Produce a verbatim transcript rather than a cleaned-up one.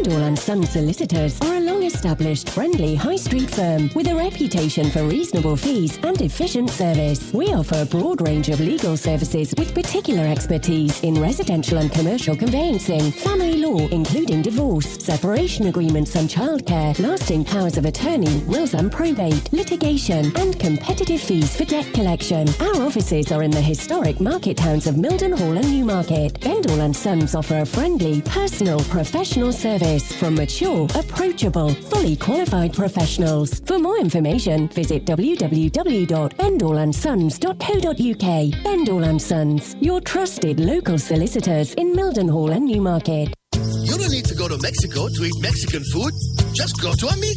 Bendall and Sons Solicitors are a long-established, friendly high street firm with a reputation for reasonable fees and efficient service. We offer a broad range of legal services with particular expertise in residential and commercial conveyancing, family law, including divorce, separation agreements and childcare, lasting powers of attorney, wills and probate, litigation, and competitive fees for debt collection. Our offices are in the historic market towns of Mildenhall and Newmarket. Bendall and Sons offer a friendly, personal, professional service from mature, approachable, fully qualified professionals. For more information, visit w w w dot bendall and sons dot co dot u k. Bendall and Sons, your trusted local solicitors in Mildenhall and Newmarket. You don't need to go to Mexico to eat Mexican food. Just go to Amigo.